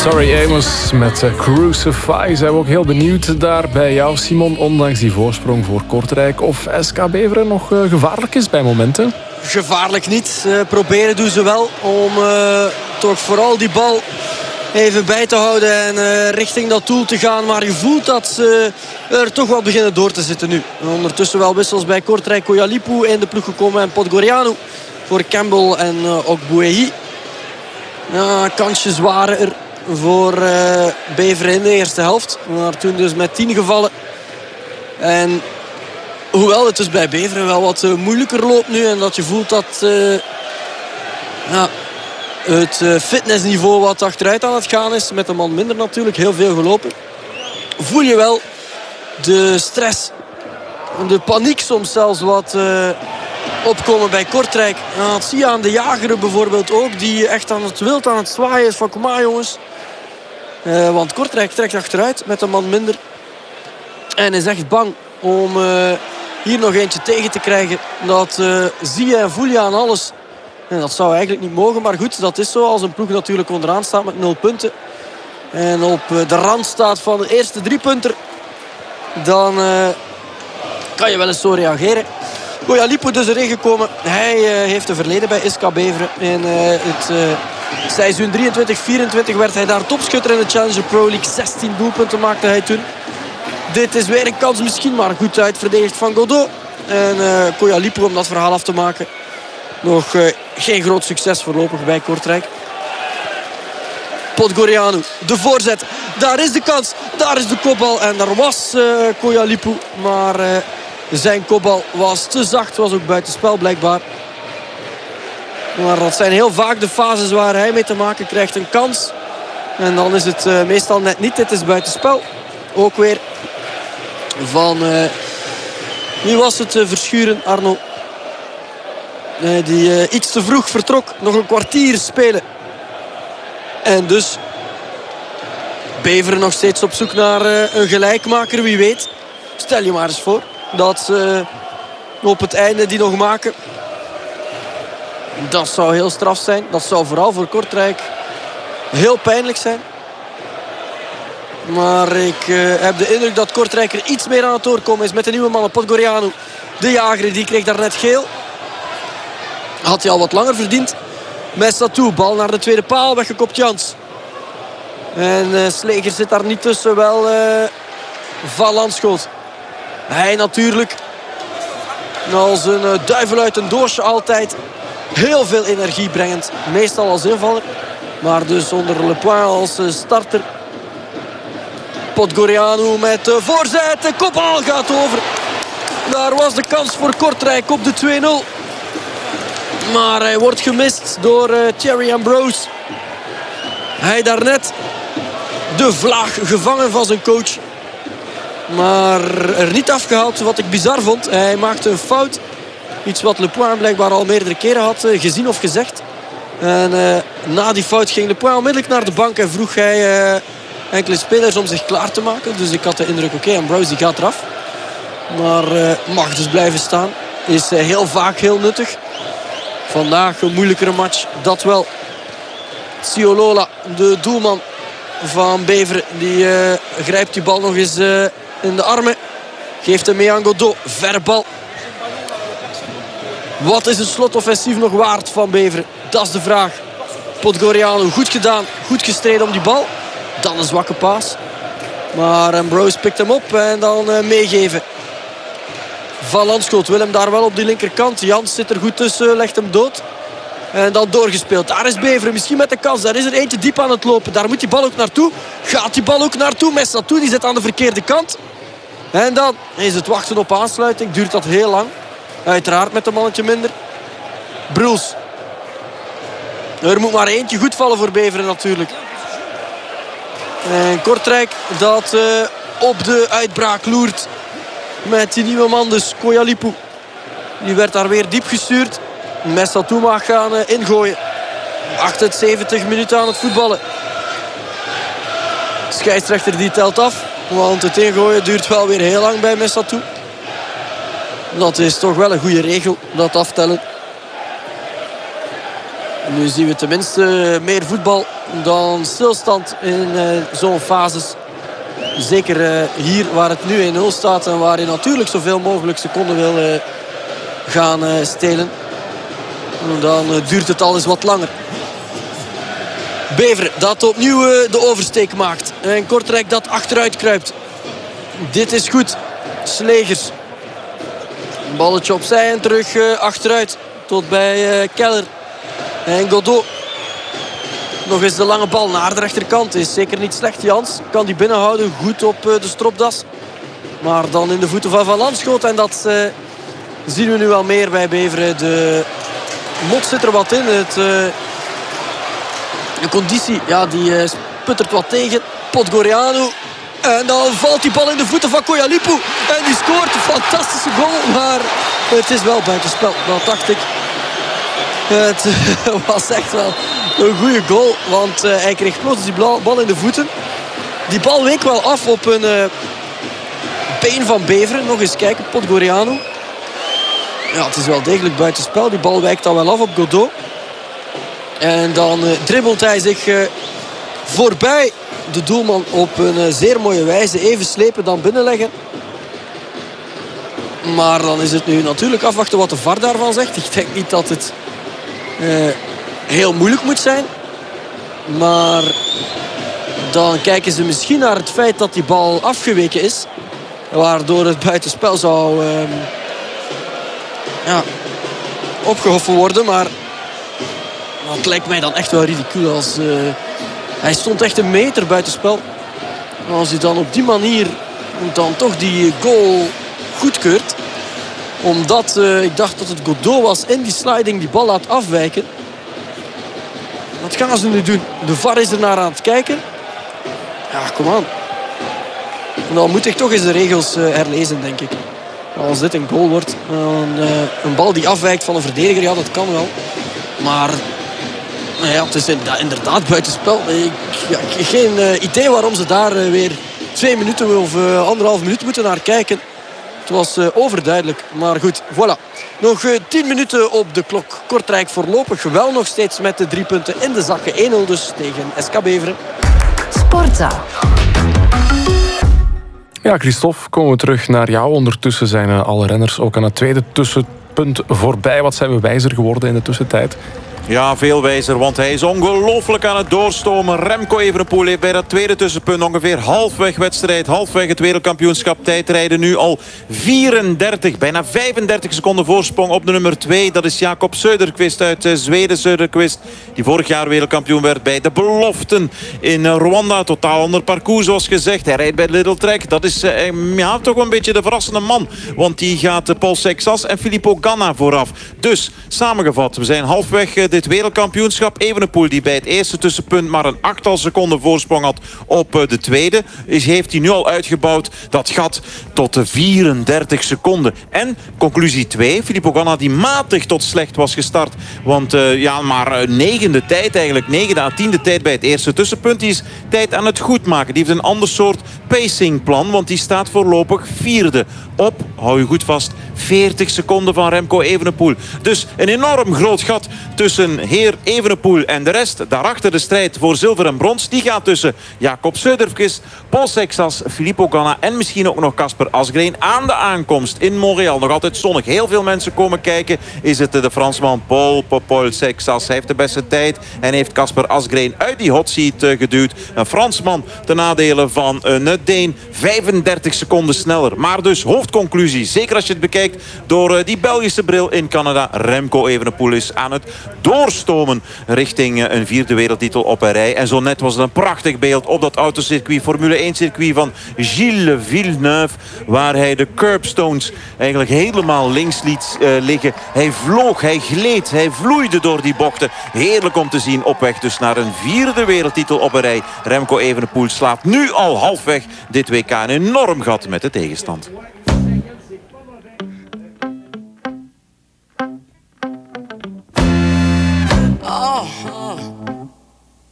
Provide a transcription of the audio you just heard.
Tori Amos met Crucify. Zijn we ook heel benieuwd daar bij jou, Simon. Ondanks die voorsprong voor Kortrijk. Of SK Beveren nog gevaarlijk is bij momenten? Gevaarlijk niet. Proberen doen ze wel om toch vooral die bal even bij te houden en richting dat doel te gaan. Maar je voelt dat ze er toch wel beginnen door te zitten nu. Ondertussen wel wissels bij Kortrijk. Koyalipu in de ploeg gekomen en Podgorianu voor Campbell en ook Bouéhi. Ja, kansjes waren er voor Beveren in de eerste helft. Maar toen dus met 10 gevallen. En hoewel het dus bij Beveren wel wat moeilijker loopt nu. En dat je voelt dat het fitnessniveau wat achteruit aan het gaan is. Met een man minder natuurlijk. Heel veel gelopen. Voel je wel de stress. De paniek soms zelfs wat opkomen bij Kortrijk. Nou, dat zie je aan de Jageren bijvoorbeeld ook. Die echt aan het wild aan het zwaaien is van kom maar jongens. Want Kortrijk trekt achteruit met een man minder. En is echt bang om hier nog eentje tegen te krijgen. Dat zie je en voel je aan alles. En dat zou eigenlijk niet mogen. Maar goed, dat is zo als een ploeg natuurlijk onderaan staat met 0 punten. En op de rand staat van de eerste 3-punter. Dan kan je wel eens zo reageren. Koyalipu dus erin gekomen. Hij heeft een verleden bij SK Beveren. In het seizoen 23-24 werd hij daar topschutter in de Challenger Pro League. 16 doelpunten maakte hij toen. Dit is weer een kans misschien, maar goed uitverdedigd van Godot. En Koyalipu om dat verhaal af te maken. Nog geen groot succes voorlopig bij Kortrijk. Podgorianu, de voorzet. Daar is de kans, daar is de kopbal. En daar was Koyalipu, maar zijn kopbal was te zacht. Was ook buitenspel blijkbaar. Maar dat zijn heel vaak de fases waar hij mee te maken krijgt. Een kans. En dan is het meestal net niet. Dit is buitenspel. Ook weer van... wie was het? Verschuren, Arno. Die iets te vroeg vertrok. Nog een kwartier spelen. En dus Beveren nog steeds op zoek naar een gelijkmaker. Wie weet. Stel je maar eens voor dat ze op het einde die nog maken. Dat zou heel straf zijn. Dat zou vooral voor Kortrijk heel pijnlijk zijn. Maar ik heb de indruk dat Kortrijk er iets meer aan het doorkomen is met de nieuwe mannen. Podgorianu, de jager, die kreeg daar net geel. Had hij al wat langer verdiend. Messatou, bal naar de tweede paal, weggekopt Jans. En Sleger zit daar niet tussen, wel Van Landschot. Hij natuurlijk als een duivel uit een doosje altijd. Heel veel energie brengend, meestal als invaller. Maar dus onder Le Point als starter. Podgorianu met de voorzet. De kopbal gaat over. Daar was de kans voor Kortrijk op de 2-0. Maar hij wordt gemist door Thierry Ambrose. Hij daarnet de vlaag gevangen van zijn coach. Maar er niet afgehaald, wat ik bizar vond. Hij maakte een fout. Iets wat Le Point blijkbaar al meerdere keren had gezien of gezegd. En na die fout ging Le Point onmiddellijk naar de bank. En vroeg hij enkele spelers om zich klaar te maken. Dus ik had de indruk, oké, Ambrose die gaat eraf. Maar mag dus blijven staan. Is heel vaak heel nuttig. Vandaag een moeilijkere match, dat wel. Siolola, de doelman van Beveren, die grijpt die bal nog eens in de armen. Geeft hem mee aan Godot. Verre bal. Wat is het slotoffensief nog waard van Beveren? Dat is de vraag. Podgorianu, goed gedaan. Goed gestreden om die bal. Dan een zwakke paas. Maar Ambrose pikt hem op en dan meegeven. Van Landschot wil hem daar wel op die linkerkant. Jans zit er goed tussen, legt hem dood. En dan doorgespeeld. Daar is Beveren, misschien met de kans. Daar is er eentje diep aan het lopen. Daar moet die bal ook naartoe. Gaat die bal ook naartoe? Messatou, die zit aan de verkeerde kant. En dan is het wachten op aansluiting. Duurt dat heel lang. Uiteraard met een mannetje minder. Bruls. Er moet maar eentje goed vallen voor Beveren natuurlijk. En Kortrijk dat op de uitbraak loert. Met die nieuwe man dus, Koyalipu. Die werd daar weer diep gestuurd. Messatou mag gaan ingooien. 78 minuten aan het voetballen. De scheidsrechter die telt af. Want het ingooien duurt wel weer heel lang bij Messatou. Dat is toch wel een goede regel, dat aftellen. Nu zien we tenminste meer voetbal dan stilstand in zo'n fases. Zeker hier waar het nu 1-0 staat en waar je natuurlijk zoveel mogelijk seconden wil gaan stelen. Dan duurt het al eens wat langer. Beveren dat opnieuw de oversteek maakt. En Kortrijk dat achteruit kruipt. Dit is goed. Slegers. Balletje opzij en terug achteruit. Tot bij Keller. En Godot. Nog eens de lange bal naar de rechterkant. Is zeker niet slecht. Jans kan die binnenhouden. Goed op de stropdas. Maar dan in de voeten van Van Lanschot. En dat zien we nu al meer bij Beveren. De mot zit er wat in. De conditie, ja, die sputtert wat tegen. Podgorianu. En dan valt die bal in de voeten van Koyalipu. En die scoort een fantastische goal. Maar het is wel buitenspel. Dat dacht ik. Het was echt wel een goede goal. Want hij kreeg plots die bal in de voeten. Die bal week wel af op een been van Beveren. Nog eens kijken, Podgorianu. Ja, het is wel degelijk buitenspel. Die bal wijkt dan wel af op Godot. En dan dribbelt hij zich voorbij de doelman op een zeer mooie wijze. Even slepen, dan binnenleggen. Maar dan is het nu natuurlijk afwachten wat de VAR daarvan zegt. Ik denk niet dat het heel moeilijk moet zijn. Maar dan kijken ze misschien naar het feit dat die bal afgeweken is. Waardoor het buitenspel zou opgehoffen worden. Maar dat lijkt mij dan echt wel ridicuul. Hij stond echt een meter buitenspel. Als hij dan op die manier dan toch die goal goedkeurt. Omdat ik dacht dat het Godot was in die sliding die bal laat afwijken. Wat gaan ze nu doen? De VAR is er naar aan het kijken. Ja, kom aan. Dan moet ik toch eens de regels herlezen, denk ik. Als dit een goal wordt, een bal die afwijkt van een verdediger, ja, dat kan wel. Maar ja, het is inderdaad buitenspel. Ik heb geen idee waarom ze daar weer 2 minuten of 1,5 minuut moeten naar kijken. Het was overduidelijk. Maar goed, voilà. Nog 10 minuten op de klok. Kortrijk voorlopig wel nog steeds met de 3 punten in de zakken. 1-0 dus tegen SK Beveren. Sportza. Ja, Christophe, komen we terug naar jou. Ondertussen zijn alle renners ook aan het tweede tussenpunt voorbij. Wat zijn we wijzer geworden in de tussentijd? Ja, veel wijzer, want hij is ongelooflijk aan het doorstomen. Remco Evenepoel heeft bij dat tweede tussenpunt ongeveer halfweg wedstrijd, halfweg het wereldkampioenschap tijdrijden. Nu al 34, bijna 35 seconden voorsprong op de nummer 2. Dat is Jakob Söderqvist uit Zweden. Söderqvist, die vorig jaar wereldkampioen werd bij de beloften in Rwanda. Totaal ander parcours, zoals gezegd. Hij rijdt bij Little Trek. Dat is toch een beetje de verrassende man. Want die gaat Paul Sexas en Filippo Ganna vooraf. Dus, samengevat, we zijn halfweg dit wereldkampioenschap. Evenepoel, die bij het eerste tussenpunt maar een 8 seconden voorsprong had op de tweede, heeft hij nu al uitgebouwd dat gat tot de 34 seconden. En conclusie 2, Filippo Ganna, die matig tot slecht was gestart. Want maar 9e tijd eigenlijk, 9e à 10e tijd bij het eerste tussenpunt. Die is tijd aan het goedmaken. Die heeft een ander soort pacingplan, want die staat voorlopig 4e op, hou je goed vast, 40 seconden van Remco Evenepoel. Dus een enorm groot gat tussen heer Evenepoel en de rest. Daarachter de strijd voor zilver en brons. Die gaat tussen Jakob Söderqvist, Paul Sexas, Filippo Ganna en misschien ook nog Kasper Asgreen. Aan de aankomst in Montreal. Nog altijd zonnig. Heel veel mensen komen kijken. Is het de Fransman Paul Sexas. Hij heeft de beste tijd en heeft Kasper Asgreen uit die hot seat geduwd. Een Fransman ten nadele van een Deen. 35 seconden sneller. Maar dus hoofdconclusie, zeker als je het bekijkt door die Belgische bril in Canada. Remco Evenepoel is aan het doorstomen richting een 4e wereldtitel op een rij. En zo net was het een prachtig beeld op dat autocircuit, Formule 1 circuit van Gilles Villeneuve, waar hij de curbstones eigenlijk helemaal links liet liggen. Hij vloog, hij gleed, hij vloeide door die bochten. Heerlijk om te zien, op weg dus naar een 4e wereldtitel op een rij. Remco Evenepoel slaat nu al halfweg dit WK een enorm gat met de tegenstand.